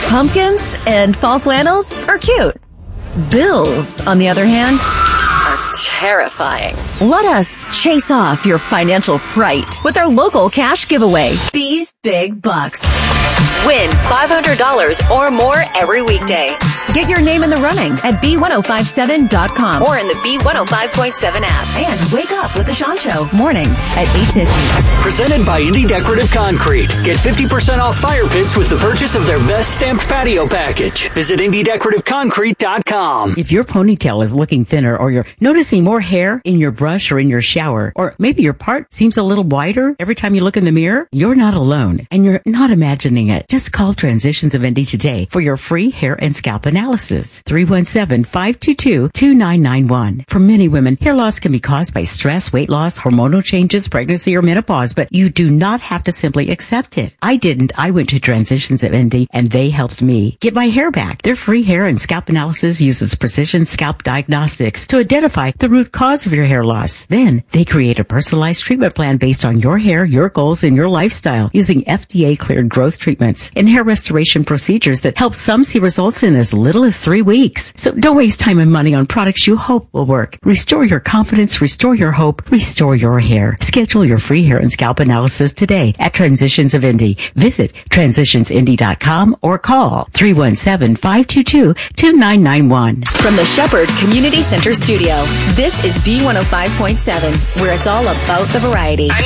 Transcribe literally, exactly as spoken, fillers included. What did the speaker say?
Pumpkins and fall flannels are cute. Bills, on the other hand, are terrifying. Let us chase off your financial fright with our local cash giveaway, B's Big Bucks. Win five hundred dollars or more every weekday. Get your name in the running at B ten fifty-seven dot com or in the B one oh five point seven app. And wake up with the Sean Show mornings at eight fifty. Presented by Indy Decorative Concrete. Get fifty percent off fire pits with the purchase of their best stamped patio package. Visit Indy Decorative Concrete dot com. If your ponytail is looking thinner, or you're noticing more hair in your brush or in your shower, or maybe your part seems a little wider every time you look in the mirror, you're not alone, and you're not imagining it. Just call Transitions of Indy today for your free hair and scalp analysis. three one seven, five two two, two nine nine one. For many women, hair loss can be caused by stress, weight loss, hormonal changes, pregnancy, or menopause, but you do not have to simply accept it. I didn't. I went to Transitions of Indy, and they helped me get my hair back. Their free hair and scalp analysis uses precision scalp diagnostics to identify the root cause of your hair loss. Then they create a personalized treatment plan based on your hair, your goals, and your lifestyle using F D A-cleared growth treatments and hair restoration procedures that help some see results in as little as three weeks. So don't waste time and money on products you hope will work. Restore your confidence, restore your hope, restore your hair. Schedule your free hair and scalp analysis today at Transitions of Indy. Visit transitions indy dot com or call three one seven, five two two, two nine nine one. From the Shepherd Community Center studio, this is B one oh five point seven, where it's all about the variety.